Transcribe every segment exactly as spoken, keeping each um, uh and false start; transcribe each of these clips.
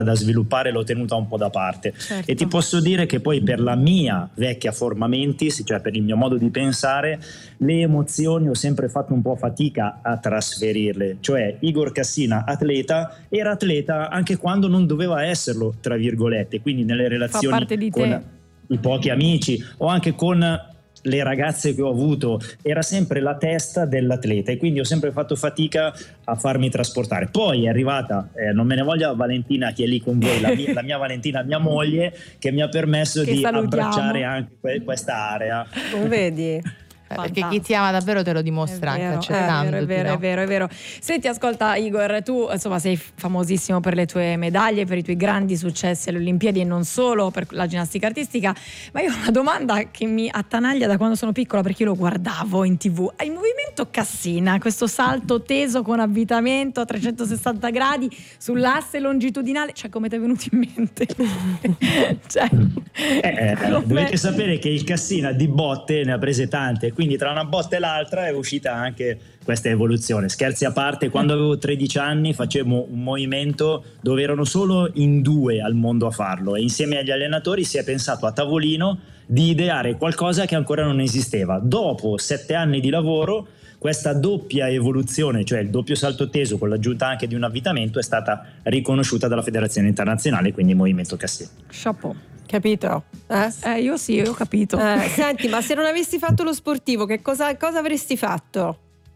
da sviluppare l'ho tenuta un po' da parte. Certo. E ti posso dire che poi per la mia vecchia forma mentis, cioè per il mio modo di pensare, le emozioni ho sempre fatto un po' fatica a trasferirle. Cioè Igor Cassina, atleta, era atleta anche quando non doveva esserlo, tra virgolette, quindi nelle relazioni Fa parte di con te. i pochi amici o anche con le ragazze che ho avuto, era sempre la testa dell'atleta, e quindi ho sempre fatto fatica a farmi trasportare. Poi è arrivata, eh, non me ne voglia Valentina che è lì con voi, la mia, la mia Valentina, mia moglie, che mi ha permesso Che di salutiamo. abbracciare anche que- questa area. Non vedi? Perché chi ti ama davvero te lo dimostra, È vero, anche è vero, accettandoti, è vero, no? è vero, è vero. Senti, ascolta Igor, tu insomma sei famosissimo per le tue medaglie, per i tuoi grandi successi alle Olimpiadi e non solo, per la ginnastica artistica, ma io ho una domanda che mi attanaglia da quando sono piccola, perché io lo guardavo in tv. Il movimento Cassina, questo salto teso con avvitamento a trecentosessanta gradi sull'asse longitudinale, cioè come ti è venuto in mente? cioè, Eh, come- dovete sapere che il Cassina di botte ne ha prese tante, quindi tra una botta e l'altra è uscita anche questa evoluzione. Scherzi a parte, quando avevo tredici anni facevo un movimento dove erano solo in due al mondo a farlo, e insieme agli allenatori si è pensato a tavolino di ideare qualcosa che ancora non esisteva. Dopo sette anni di lavoro, questa doppia evoluzione, cioè il doppio salto teso con l'aggiunta anche di un avvitamento, è stata riconosciuta dalla Federazione Internazionale, quindi Movimento Cassina. Chapeau. Capito? Eh? Eh, io sì, io ho capito. Eh, senti, ma se non avessi fatto lo sportivo, che cosa, cosa avresti fatto?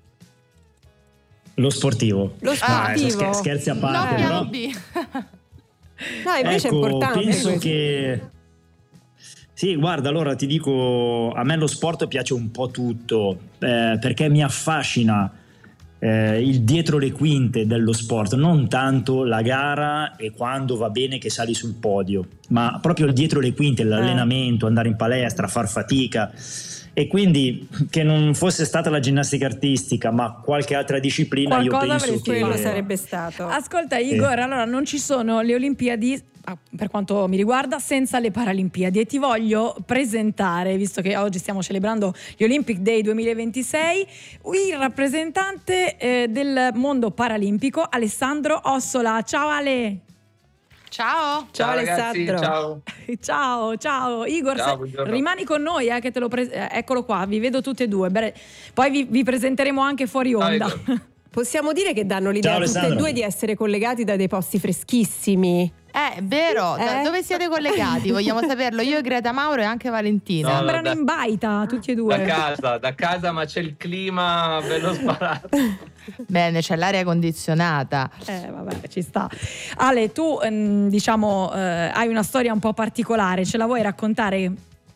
Lo sportivo. Lo Ah, adesso sportivo? scher- scherzi a No, parte, piano però B. No, invece ecco, è importante penso questo. che sì, guarda, allora ti dico, a me lo sport piace un po' tutto, eh, perché mi affascina eh, il dietro le quinte dello sport, non tanto la gara e quando va bene che sali sul podio, ma proprio il dietro le quinte, l'allenamento, andare in palestra, far fatica. E quindi che non fosse stata la ginnastica artistica ma qualche altra disciplina, Qualcosa io penso avresti che Quello sarebbe stato. Ascolta Igor, allora non ci sono le Olimpiadi, ah, per quanto mi riguarda, senza le Paralimpiadi, e ti voglio presentare, visto che oggi stiamo celebrando gli Olympic Day duemilaventisei, il rappresentante eh, del mondo paralimpico, Alessandro Ossola. Ciao Ale! Ciao. Ciao, ragazzi, Alessandro. ciao. Ciao, ciao Igor, Ciao, se- buongiorno. rimani con noi, eh, che te lo pre- eh, eccolo qua, vi vedo tutti e due. Beh, poi vi, vi presenteremo anche fuori Ciao, onda. Igor. Possiamo dire che danno l'idea Ciao, a tutte e Alessandro. due di essere collegati da dei posti freschissimi. Eh, vero. Da Eh? dove siete collegati? Vogliamo saperlo. Io, Greta Mauro e anche Valentina. No, Sembrano da- in baita tutti e due. Da casa, da casa, ma c'è il clima bello sparato. Bene, c'è l'aria condizionata. Eh, vabbè, ci sta. Ale, tu ehm, diciamo eh, hai una storia un po' particolare, ce la vuoi raccontare?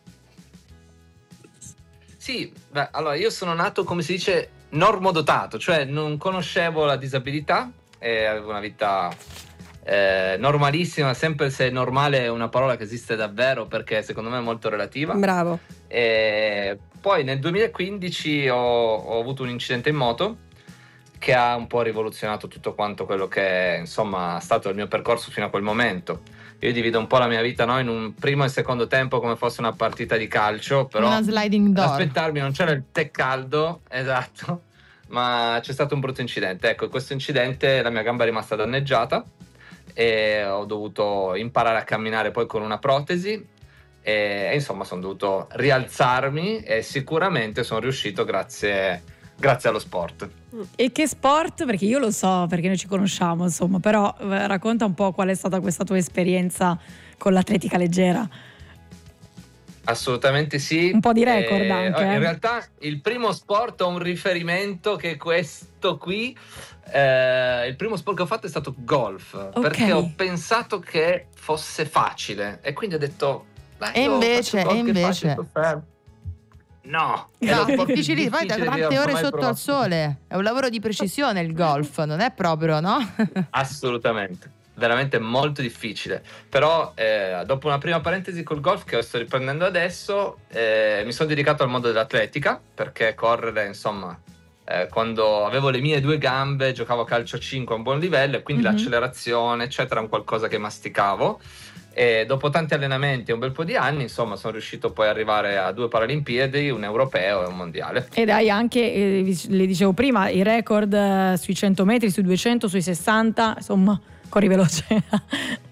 Sì, beh, allora io sono nato, come si dice, normodotato, cioè non conoscevo la disabilità e avevo una vita eh, normalissima, sempre se normale è una parola che esiste davvero, perché secondo me è molto relativa. Bravo. E poi nel duemilaquindici ho, ho avuto un incidente in moto che ha un po' rivoluzionato tutto quanto quello che è, insomma, stato il mio percorso fino a quel momento. Io divido un po' la mia vita, no, in un primo e secondo tempo come fosse una partita di calcio, però Una sliding door. aspettarmi non c'era il tè caldo, esatto, ma c'è stato un brutto incidente. Ecco, in questo incidente la mia gamba è rimasta danneggiata e ho dovuto imparare a camminare poi con una protesi e, e insomma sono dovuto rialzarmi e sicuramente sono riuscito grazie, grazie allo sport. E che sport? Perché io lo so, perché noi ci conosciamo, insomma, però eh, racconta un po' qual è stata questa tua esperienza con l'atletica leggera. Assolutamente sì. Un po' di record Eh, anche, eh. In realtà il primo sport ho un riferimento che è questo qui. Eh, il primo sport che ho fatto è stato golf, Ok. perché ho pensato che fosse facile e quindi ho detto "Dai, E io invece, faccio golf, e che invece? faccio, sto fermo". No, è No, lo sport più difficili, poi da difficile che tante ho ore mai sotto al provato. sole. È un lavoro di precisione il golf, non è proprio, no? Assolutamente, veramente molto difficile. Però eh, dopo una prima parentesi col golf che sto riprendendo adesso, eh, mi sono dedicato al mondo dell'atletica, perché correre, insomma, eh, quando avevo le mie due gambe giocavo a calcio a cinque a un buon livello e quindi Mhm. l'accelerazione eccetera è un qualcosa che masticavo. E dopo tanti allenamenti e un bel po' di anni, insomma, sono riuscito poi ad arrivare a due Paralimpiadi, un europeo e un mondiale. Ed hai anche, eh, vi- le dicevo prima, i record eh, sui cento metri, sui duecento, sui sessanta, insomma, corri veloce.